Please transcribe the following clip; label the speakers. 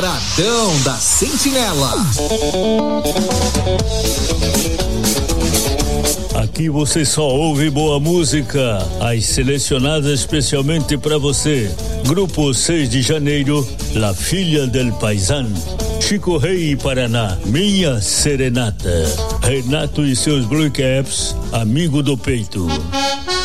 Speaker 1: Paradão da Sentinela.
Speaker 2: Aqui você só ouve boa música, as selecionadas especialmente para você. Grupo 6 de Janeiro, La Filha del Paisan, Chico Rei Paraná, Minha Serenata, Renato e seus Blue Caps, Amigo do Peito.